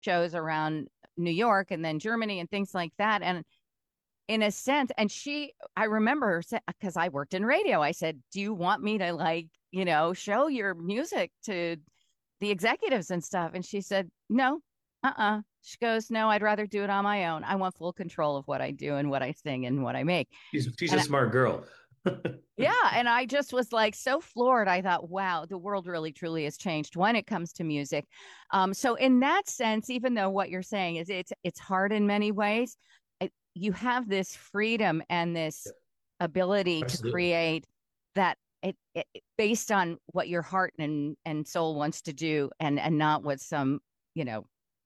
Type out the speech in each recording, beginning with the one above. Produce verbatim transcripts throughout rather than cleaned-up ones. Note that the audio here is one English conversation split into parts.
shows around New York and then Germany and things like that. And in a sense, and she, I remember her because I worked in radio. I said, "Do you want me to like, you know, show your music to the executives and stuff?" And she said, "No, uh-uh." She goes, "No, I'd rather do it on my own. I want full control of what I do and what I sing and what I make." She's she's a And smart girl. yeah, and I just was like so floored. I thought, wow, the world really truly has changed when it comes to music. Um, so in that sense, even though what you're saying is it's it's hard in many ways, it, you have this freedom and this Yeah, ability to absolutely. create that it, it based on what your heart and and soul wants to do, and and not what some you know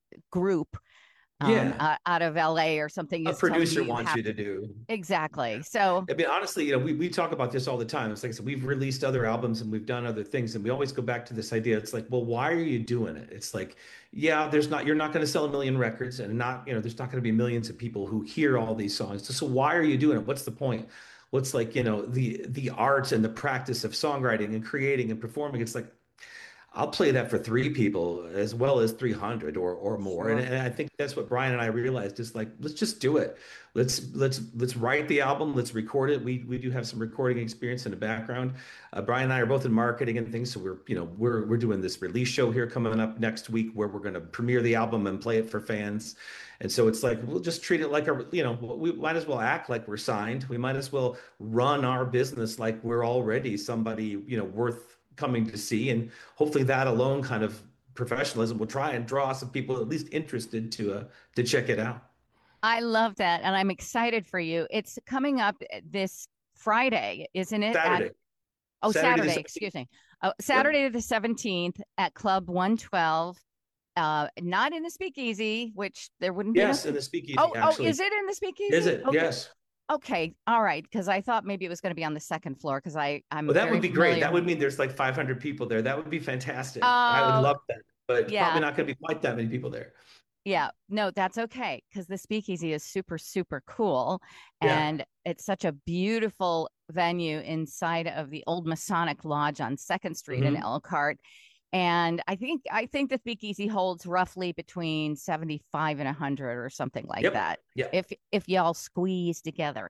group um Yeah, out, out of L A or something a is telling you producer you wants have you to to do. do. Exactly. So I mean, honestly, you know, we, we talk about this all the time. It's like I said, we've released other albums and we've done other things, and we always go back to this idea. It's like, well, why are you doing it? It's like, yeah, there's not, you're not going to sell a million records, and not, you know, there's not going to be millions of people who hear all these songs. So, so why are you doing it? What's the point? What's like, you know, the the art and the practice of songwriting and creating and performing? It's like, I'll play that for three people as well as three hundred or or more. And, sure. and I think that's what Brian and I realized is like, let's just do it. Let's let's let's write the album. Let's record it. We we do have some recording experience in the background. Uh, Brian and I are both in marketing and things, so we're you know we're we're doing this release show here coming up next week where we're going to premiere the album and play it for fans. And so it's like we'll just treat it like a you know we might as well act like we're signed. We might as well run our business like we're already somebody you know worth coming to see, and hopefully that alone kind of professionalism will try and draw some people at least interested to uh, to check it out. I love that, and I'm excited for you. It's coming up this Friday, isn't it? At Saturday, oh, Saturday the Saturday, seventeenth. excuse me. Oh, Yep. Saturday the seventeenth at Club one twelve. Uh, not in the Speakeasy, which there wouldn't be enough. Yes, in the Oh, speakeasy, oh, is actually. it in the Is Speakeasy? it? Okay, Yes. okay, all right. Because I thought maybe it was going to be on the second floor because I Well, I'm that would very be great. That familiar. would mean there's like five hundred people there. That would be fantastic. I would Oh, love that. But probably yeah. not going to be quite that many people there. Yeah, no, that's okay because the Speakeasy is super, super cool. Yeah. And it's such a beautiful venue inside of the old Masonic Lodge on Second Street in Hmm. Elkhart. And I think I think the Speakeasy holds roughly between seventy-five and one hundred or something like Yep. that. Yep. If if y'all squeeze together.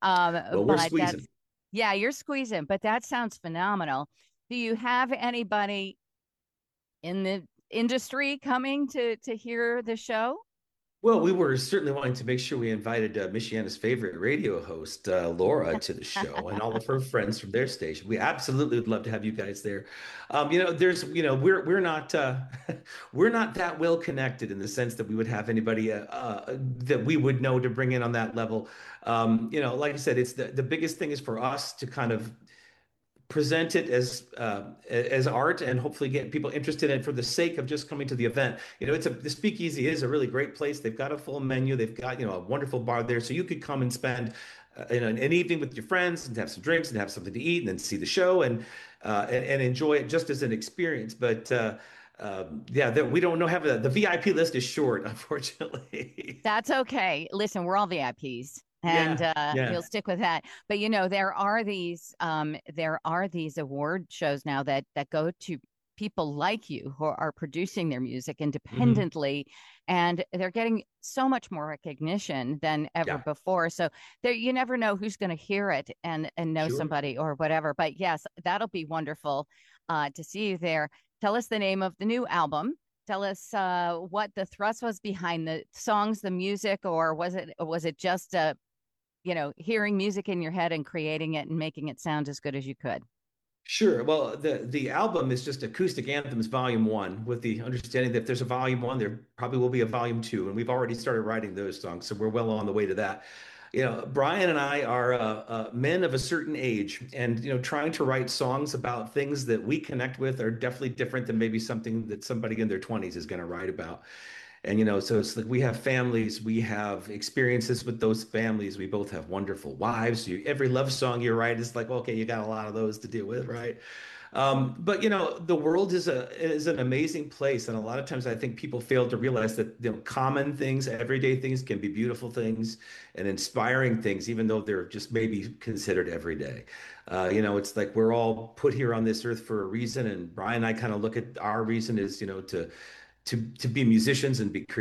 Um, Well, we're but that's squeezing. yeah, you're squeezing, but that sounds phenomenal. Do you have anybody in the industry coming to to hear the show? Well, we were certainly wanting to make sure we invited uh, Michiana's favorite radio host, uh, Laura, to the show and all of her friends from their station. We absolutely would love to have you guys there. Um, you know, there's, you know, we're we're not uh, we're not that well connected in the sense that we would have anybody uh, uh, that we would know to bring in on that level. Um, you know, like I said, it's the the biggest thing is for us to kind of present it as uh, as art and hopefully get people interested in it for the sake of just coming to the event. You know, it's a the Speakeasy is a really great place. They've got a full menu. They've got, you know, a wonderful bar there, so you could come and spend uh, you know, an, an evening with your friends and have some drinks and have something to eat and then see the show and uh, and, and enjoy it just as an experience. But uh, um, yeah, the, we don't know have a, the V I P list is short, unfortunately. That's okay. Listen, we're all V I Ps and Yeah, uh, we'll yeah. stick with that. But you know, there are these um, there are these award shows now that that go to people like you who are producing their music Hmm. independently, and they're getting so much more recognition than ever Yeah, before. So there, you never know who's going to hear it and and know sure. somebody or whatever. But yes, that'll be wonderful uh, to see you there. Tell us the name of the new album. Tell us uh, what the thrust was behind the songs, the music, or was it was it just uh, you know hearing music in your head and creating it and making it sound as good as you could? Sure. Well, the the album is just Acoustic Anthems Volume One, with the understanding that if there's a Volume One, there probably will be a Volume Two, and we've already started writing those songs, so we're well on the way to that. You know, Brian and I are uh, uh, men of a certain age, and you know, trying to write songs about things that we connect with are definitely different than maybe something that somebody in their twenties is going to write about. And you know, so it's like we have families, we have experiences with those families. We both have wonderful wives. You, every love song you write is like, okay, you got a lot of those to deal with, right? Um, but you know, the world is a is an amazing place, and a lot of times I think people fail to realize that you know, common things, everyday things, can be beautiful things and inspiring things, even though they're just maybe considered everyday. Uh, you know, it's like we're all put here on this earth for a reason, and Brian and I kind of look at our reason is, you know, to to to be musicians and be